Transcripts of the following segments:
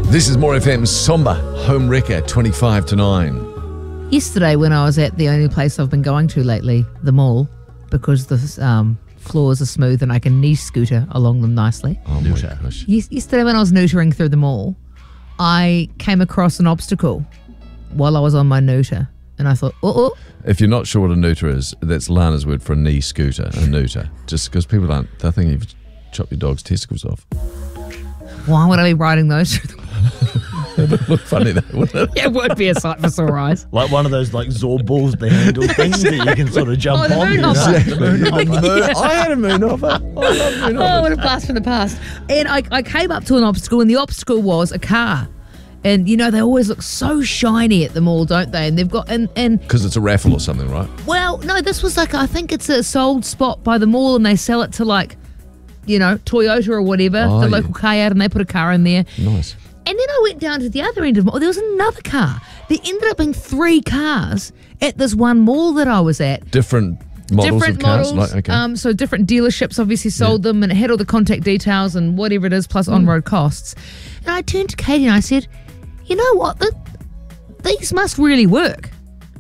This is More FM's Somber Home Wrecker, 25 to 9. Yesterday when I was at the only place I've been going to lately, the mall, because the floors are smooth and I can knee scooter along them nicely. Oh my gosh. Yesterday when I was neutering through the mall, I came across an obstacle while I was on my neuter. And I thought, If you're not sure what a neuter is, that's Lana's word for a knee scooter, a neuter. Just because people they think you've chopped your dog's testicles off. Why would I be riding those through the mall? It would look funny though, wouldn't it? Yeah, it would be a sight for sore eyes. Like one of those like Zorb balls, the handle things that you can sort of jump the on. Moonhopper. I had a Moonhopper. I love Moonhoppers. Oh, what a blast from the past. And I came up to an obstacle, and the obstacle was a car. And, you know, they always look so shiny at the mall, don't they? And they've got, and Because it's a raffle or something, right? well, no, this was like, I think it's a sold spot by the mall, and they sell it to like, you know, Toyota or whatever, Oh, the yeah. local car yard, and they put a car in there. Nice. And then I went down to the other end of the mall. There was another car. There ended up being 3 cars at this one mall that I was at. Different models Different of cars? models. Like, okay. So different dealerships obviously sold them, and it had all the contact details and whatever it is, plus on-road costs. And I turned to Katie and I said, you know what? These must really work.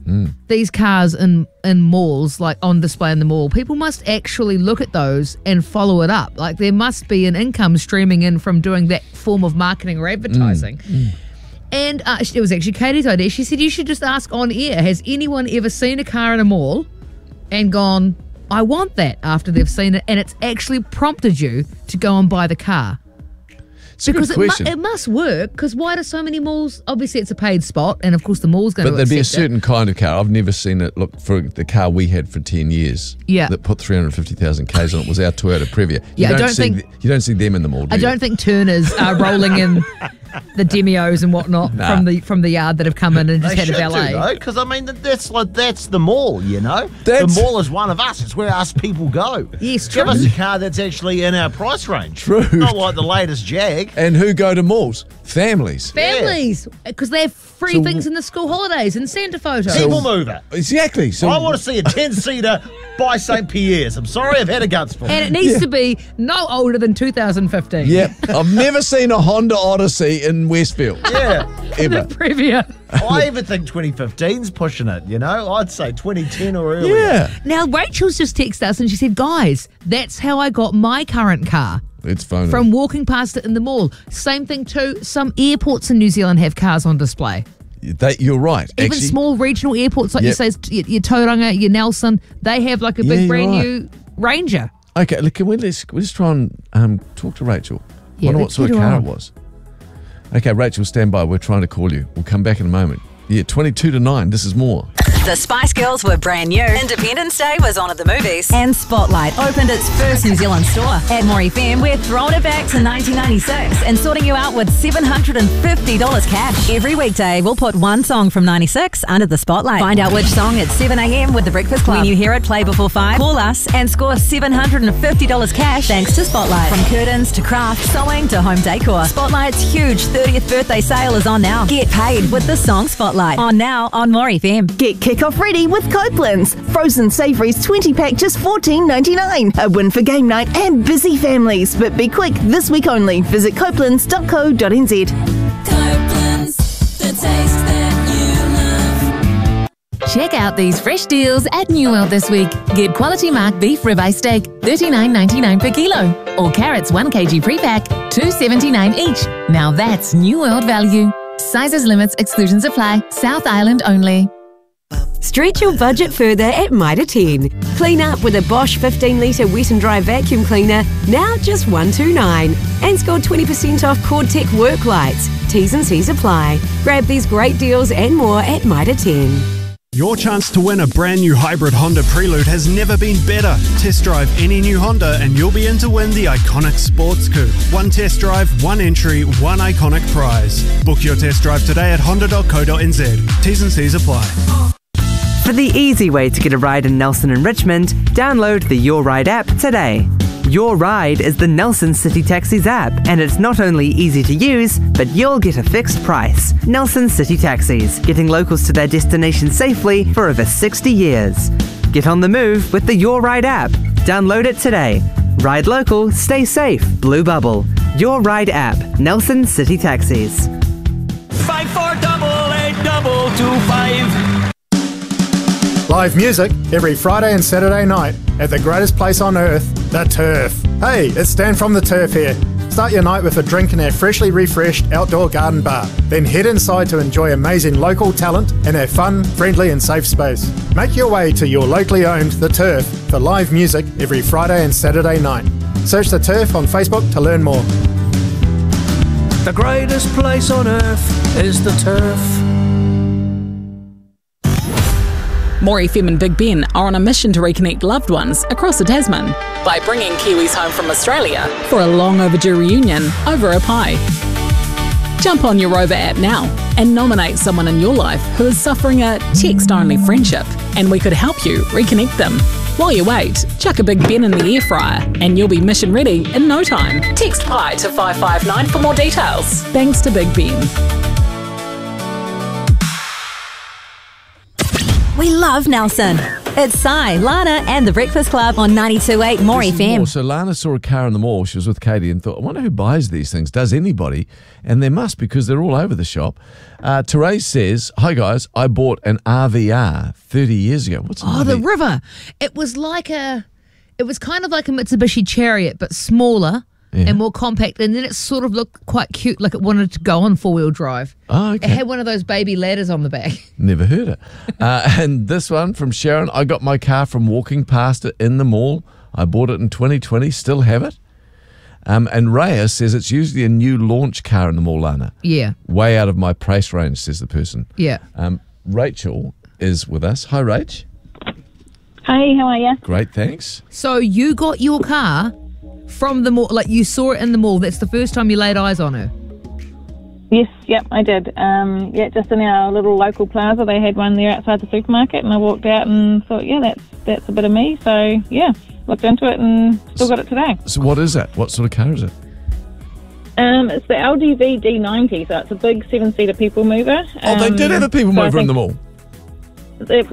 These cars in malls, like on display in the mall, people must actually look at those and follow it up. Like there must be an income streaming in from doing that form of marketing or advertising. And it was actually Katie's idea. She said, you should just ask on air, has anyone ever seen a car in a mall and gone, I want that, after they've seen it, and it's actually prompted you to go and buy the car? It's a Because good question. it must work, because why do so many malls, obviously it's a paid spot, and of course the mall's going to But there'd be a accept it. certain kind of car. I've never seen it. Look, for the car we had for 10 years that put 350,000 Ks on it was our Toyota Previa. Yeah, you I don't don't see think- you don't see them in the mall, do I you? don't think Turners are rolling in the Demios and whatnot from the yard that have come in and just They had should a valet. do, though, because I mean that's the mall, you know. That's- the mall is one of us. It's where us people go. Yes, Give true. us a car that's actually in our price range. True. Not like the latest Jag. And who go to malls? Families. Families, because they have free So- things in the school holidays and Santa photos. People mover. Exactly. So I want to see a 10-seater by St. Pierre's. I'm sorry, I've had a guts full. and it needs to be no older than 2015. Yep. I've never seen a Honda Odyssey in Westfield. Yeah. Ever. Previa. I even think 2015's pushing it, you know? I'd say 2010 or earlier. Yeah. Now, Rachel's just texted us and she said, guys, that's how I got my current car. It's phony. From walking past it in the mall. Same thing too, some airports in New Zealand have cars on display. You're right. Even Actually, small regional airports, like Yep. you say, your Tauranga, your Nelson, they have like a Yeah, big you're brand right. new Ranger. Okay, look, let's try and talk to Rachel. Yeah, Wonder what let's sort get of her car on. it was. Okay, Rachel, stand by. We're trying to call you. We'll come back in a moment. Yeah, 22 to 9. This is more. The Spice Girls were brand new. Independence Day was on at the movies. And Spotlight opened its first New Zealand store. At More FM, we're throwing it back to 1996 and sorting you out with $750 cash. Every weekday, we'll put one song from 96 under the spotlight. Find out which song at 7 a.m. with The Breakfast Club. When you hear it play before 5, call us and score $750 cash thanks to Spotlight. From curtains to craft, sewing to home decor, Spotlight's huge 30th birthday sale is on now. Get paid with the song Spotlight. On now on More FM. Get kick-off ready with Copeland's. Frozen savouries 20-pack just $14.99. A win for game night and busy families. But be quick, this week only. Visit copelands.co.nz. Copeland's, the taste that you love. Check out these fresh deals at New World this week. Get quality mark beef ribeye steak, $39.99 per kilo. Or carrots 1 kg pre-pack, $2.79 each. Now that's New World value. Sizes, limits, exclusions apply. South Island only. Stretch your budget further at Mitre 10. Clean up with a Bosch 15-litre wet and dry vacuum cleaner, now just $129. And score 20% off Cordtech work lights. T's and C's apply. Grab these great deals and more at Mitre 10. Your chance to win a brand new hybrid Honda Prelude has never been better. Test drive any new Honda and you'll be in to win the iconic Sports Coupe. One test drive, one entry, one iconic prize. Book your test drive today at honda.co.nz. T's and C's apply. For the easy way to get a ride in Nelson and Richmond, download the Your Ride app today. Your Ride is the Nelson City Taxis app, and it's not only easy to use, but you'll get a fixed price. Nelson City Taxis, getting locals to their destination safely for over 60 years. Get on the move with the Your Ride app. Download it today. Ride local, stay safe, Blue Bubble. Your Ride app, Nelson City Taxis. 5482225. Live music every Friday and Saturday night at the greatest place on earth, the Turf. Hey, it's Dan from the Turf here. Start your night with a drink in our freshly refreshed outdoor garden bar. Then head inside to enjoy amazing local talent in our fun, friendly and safe space. Make your way to your locally owned The Turf for live music every Friday and Saturday night. Search The Turf on Facebook to learn more. The greatest place on earth is the Turf. More FM and Big Ben are on a mission to reconnect loved ones across the Tasman by bringing Kiwis home from Australia for a long overdue reunion over a pie. Jump on your Rover app now and nominate someone in your life who is suffering a text-only friendship, and we could help you reconnect them. While you wait, chuck a Big Ben in the air fryer and you'll be mission ready in no time. Text pie to 559 for more details. Thanks to Big Ben. We love Nelson. It's Sai, Lana and The Breakfast Club on 92.8 More FM. So Lana saw a car in the mall. She was with Katie and thought, I wonder who buys these things. Does anybody? And there must, because they're all over the shop. Therese says, hi guys, I bought an RVR 30 years ago. What's the River. It was kind of like a Mitsubishi Chariot, but smaller. Yeah. And more compact, and then it sort of looked quite cute, like it wanted to go on four-wheel drive. Oh, okay. It had one of those baby ladders on the back. Never heard it. And this one from Sharon, I got my car from walking past it in the mall. I bought it in 2020, still have it. And Raya says it's usually a new launch car in the mall, Lana. Yeah. Way out of my price range, says the person. Yeah. Rachel is with us. Hi, Rach. Hey, how are you? Great, thanks. So you got your car from the mall, like you saw it in the mall. That's the first time you laid eyes on her? Yes, yep, I did. Just in our little local plaza, they had one there outside the supermarket, and I walked out and thought, yeah, that's a bit of me. So, yeah, looked into it and still got it today. So what is that? What sort of car is it? It's the LDV D90, so it's a big 7-seater people mover. They did have a people mover in the mall? It's a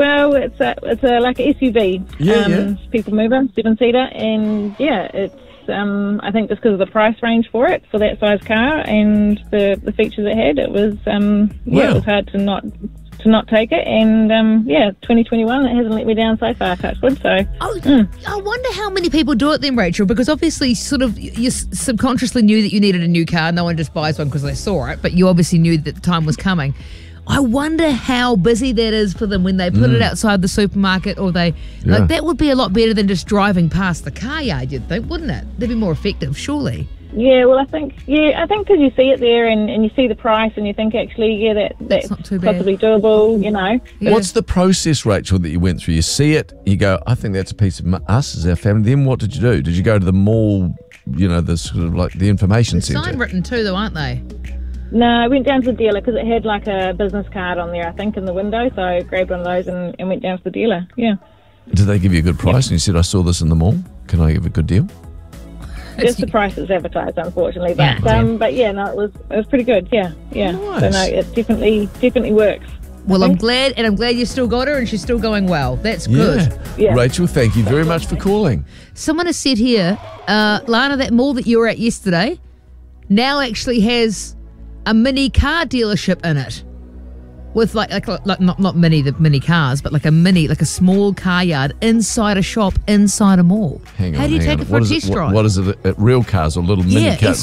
like an SUV. People mover, 7-seater, and yeah, it's I think just because of the price range for it, for that size car, and the features it had, it was it was hard to not take it. And 2021, it hasn't let me down so far, touch wood. So I wonder how many people do it then, Rachel, because obviously sort of you subconsciously knew that you needed a new car. No one just buys one because they saw it, but you obviously knew that the time was coming. I wonder how busy that is for them when they put it outside the supermarket, or like that would be a lot better than just driving past the car yard, you'd think, wouldn't it? They'd be more effective, surely. Yeah, well, I think because you see it there and you see the price and you think actually, that's not too bad. Possibly doable, you know. Yeah. What's the process, Rachel, that you went through? You see it, you go, I think that's a piece of us as our family. Then what did you do? Did you go to the mall, the sort of like the information centre? Sign written too, though, aren't they? No, I went down to the dealer because it had like a business card on there, I think, in the window. So I grabbed one of those and went down to the dealer. Yeah. Did they give you a good price? And you said, I saw this in the mall. Can I give a good deal? Just the price is advertised, unfortunately. But it was pretty good. Yeah. Nice. So no, it definitely works. Well, I'm glad you still got her and she's still going well. That's good. Yeah. Rachel, thank you very much for calling. Someone has said here, Lana, that mall that you were at yesterday now actually has a mini car dealership in it, with like not the mini cars, but like a small car yard inside a shop inside a mall. How do you take it for a test drive? What is it? Real cars or little mini cars?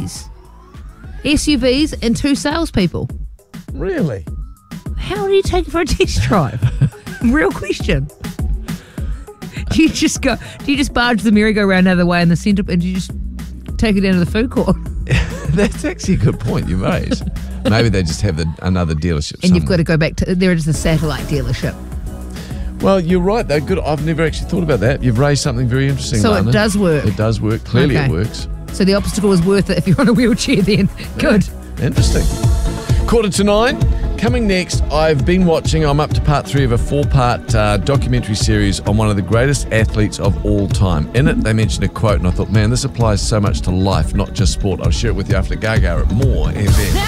SUVs and 2 salespeople. Really? How do you take it for a test drive? Real question. Do you just barge the merry-go-round out of the way in the centre, and you just take it down to the food court? That's actually a good point you raise. Maybe they just have another dealership somewhere. And you've got to go back to, there is a satellite dealership. Well, you're right, though. Good. I've never actually thought about that. You've raised something very interesting, So Lana. it does work. It does work. Clearly it works. So the obstacle is worth it if you're on a wheelchair then. Good. Interesting. 8:45. Coming next, I've been watching, I'm up to part 3 of a 4-part documentary series on one of the greatest athletes of all time. In it, they mentioned a quote, and I thought, man, this applies so much to life, not just sport. I'll share it with you after Gaga at More FM.